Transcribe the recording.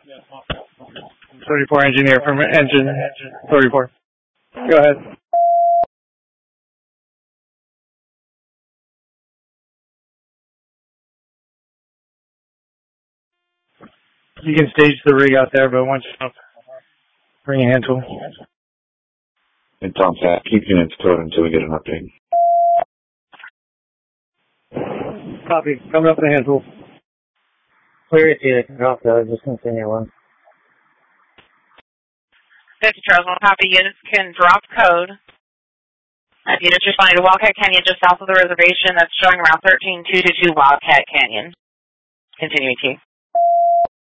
34 engineer from engine 34. Go ahead. You can stage the rig out there, but once you bring a hand tool. And Tom Pat, keep units towed until we get an update. Copy. Coming up the hand tool. Clear it to drop those. Just continue one. 50 Charles, one copy. Units can drop code. Units responding to Wildcat Canyon just south of the reservation. That's showing around 13222 Wildcat Canyon. Continuing T.